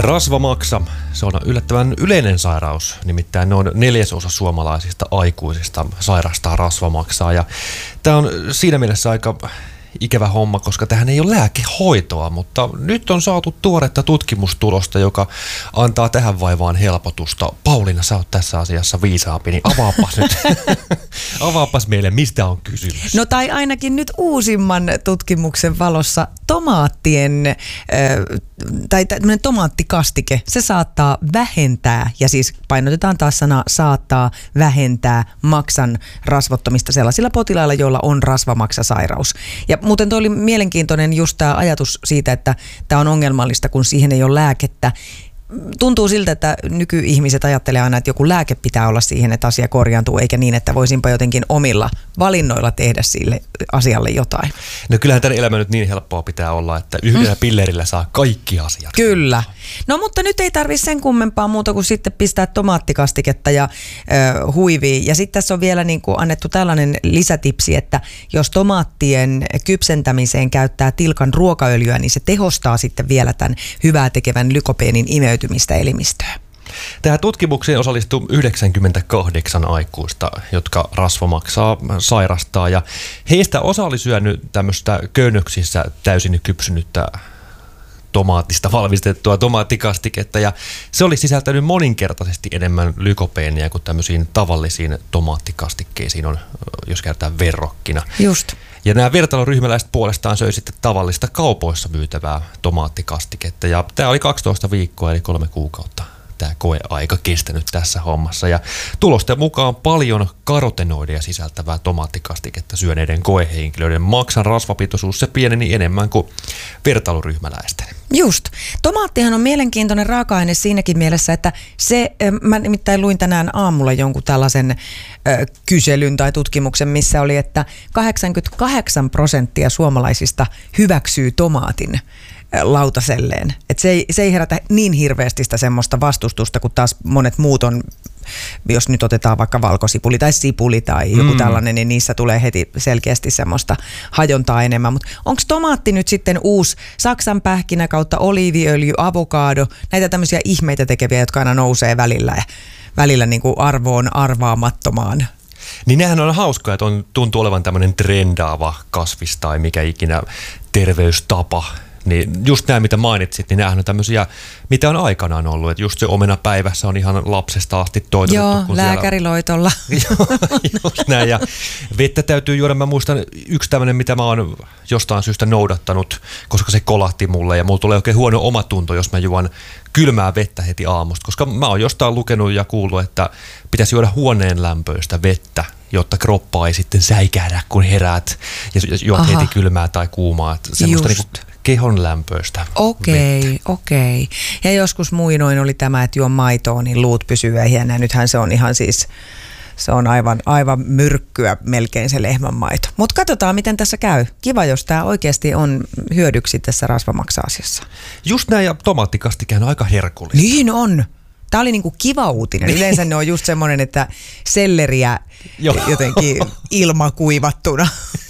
Rasvamaksa, se on yllättävän yleinen sairaus, nimittäin noin 1/4 suomalaisista aikuisista sairastaa rasvamaksaa. Ja tämä on siinä mielessä aika ikävä homma, koska tähän ei ole lääkehoitoa, mutta nyt on saatu tuoretta tutkimustulosta, joka antaa tähän vaivaan helpotusta. Pauliina, sä oot tässä asiassa viisaampi, niin avaapas nyt. Avaapas meille, mistä on kysymys. No tai ainakin nyt uusimman tutkimuksen valossa tomaattien, tai tämmöinen tomaattikastike, se saattaa vähentää, ja siis painotetaan taas sanaa saattaa vähentää maksan rasvottamista sellaisilla potilailla, joilla on rasvamaksasairaus. Ja muuten toi oli mielenkiintoinen just tämä ajatus siitä, että tämä on ongelmallista, kun siihen ei ole lääkettä. Tuntuu siltä, että nykyihmiset ajattelee aina, että joku lääke pitää olla siihen, että asia korjaantuu, eikä niin, että voisinpa jotenkin omilla valinnoilla tehdä sille asialle jotain. No kyllähän tämän elämä nyt niin helppoa pitää olla, että yhdellä pillerillä saa kaikki asiat. Kyllä. No mutta nyt ei tarvitse sen kummempaa muuta kuin sitten pistää tomaattikastiketta ja huiviin. Ja sitten tässä on vielä niin kuin annettu tällainen lisätipsi, että jos tomaattien kypsentämiseen käyttää tilkan ruokaöljyä, niin se tehostaa sitten vielä tämän hyvää tekevän lykopeenin imeytymistä elimistöön. Tähän tutkimukseen osallistui 98 aikuista, jotka rasvamaksaa sairastaa, ja heistä osa oli syönyt tämmöistä köynnöksissä täysin kypsynyttä tomaatista valmistettua tomaattikastiketta, ja se oli sisältänyt moninkertaisesti enemmän lykopeenia kuin tämmöisiin tavallisiin tomaattikastikkeisiin on, jos käytetään verrokkina. Just. Ja nämä vertailuryhmäläiset puolestaan söi sitten tavallista kaupoissa myytävää tomaattikastiketta, ja tämä oli 12 viikkoa eli 3 kuukautta. Tämä koeaika kestänyt tässä hommassa, ja tulosten mukaan paljon karotenoideja sisältävää tomaattikastiketta syöneiden koehenkilöiden maksan rasvapitoisuus se pieneni enemmän kuin vertailuryhmäläisten. Just. Tomaattihan on mielenkiintoinen raaka-aine siinäkin mielessä, että mä nimittäin luin tänään aamulla jonkun tällaisen kyselyn tai tutkimuksen, missä oli, että 88% suomalaisista hyväksyy tomaatin lautaselleen. Et se ei herätä niin hirveästi sitä semmoista vastustusta, kun taas monet muut on, jos nyt otetaan vaikka valkosipuli tai sipuli tai joku tällainen, niin niissä tulee heti selkeästi semmoista hajontaa enemmän. Mutta onko tomaatti nyt sitten uusi saksanpähkinä kautta oliiviöljy, avokaado, näitä tämmöisiä ihmeitä tekeviä, jotka aina nousee välillä niin kuin arvoon arvaamattomaan? Niin nehän on hauskoja, että tuntuu olevan tämmöinen trendaava kasvis tai mikä ikinä terveystapa. Niin just nämä, mitä mainitsit, niin nämähän on tämmöisiä, mitä on aikanaan ollut. Että just se omenapäivässä on ihan lapsesta asti toitotettu. Joo, lääkäriloitolla. Joo, just näin. Ja vettä täytyy juoda. Mä muistan yksi tämmöinen, mitä mä oon jostain syystä noudattanut, koska se kolahti mulle. Ja mulla tulee oikein huono omatunto, jos mä juon kylmää vettä heti aamusta. Koska mä oon jostain lukenut ja kuullut, että pitäisi juoda huoneen lämpöistä vettä, jotta kroppa ei sitten säikähdä, kun heräät ja juot heti kylmää tai kuumaa. Että semmoista niinku kehon lämpöistä. Okei. Ja joskus muinoin oli tämä, että juon maitoa, niin luut pysyy ehjänä. Nythän se on ihan siis, se on aivan myrkkyä melkein se lehmänmaito. Mutta katsotaan, miten tässä käy. Kiva, jos tämä oikeasti on hyödyksi tässä rasvamaksa-asiassa. Just näin, ja tomaattikastike on aika herkullista. Niin on. Tämä oli niinku kiva uutinen. Yleensä ne on just semmoinen, että selleriä jotenkin ilmakuivattuna.